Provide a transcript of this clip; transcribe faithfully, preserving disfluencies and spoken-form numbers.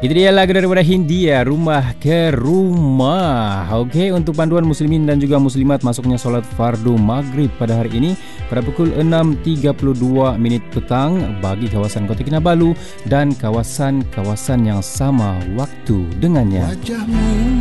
Itu dia lagu daripada Hindia, Rumah ke Rumah. Okey, untuk panduan muslimin dan juga muslimat masuknya solat fardu maghrib pada hari ini pada pukul enam tiga puluh dua minit petang bagi kawasan Kota Kinabalu dan kawasan-kawasan yang sama waktu dengannya. Wajahmu